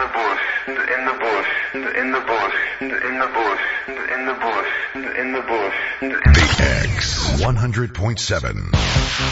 the bush, in the bush, in the bush, in the bush, in the bush, in the bush, in the bush. Big X 100.7.